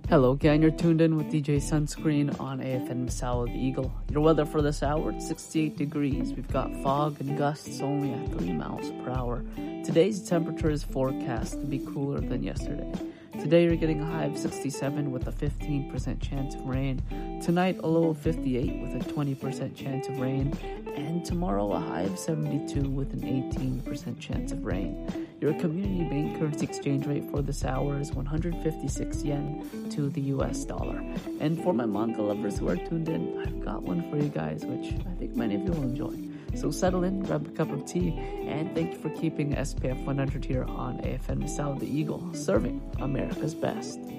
Hello again, you're tuned in with DJ Sunscreen on AFN Masao the Eagle. Your weather for this hour, it's 68 degrees. We've got fog and gusts only at 3 miles per hour. Today's temperature is forecast to be cooler than yesterday. Today you're getting a high of 67 with a 15% chance of rain. Tonight a low of 58 with a 20% chance of rain. And tomorrow a high of 72 with an 18% chance of rain. Your community bank currency exchange rate for this hour is 156 yen to the US dollar. And for my manga lovers who are tuned in, I've got one for you guys, which I think many of you will enjoy. So settle in, grab a cup of tea, and thank you for keeping SPF 100 here on AFN Masao the Eagle, serving America's best.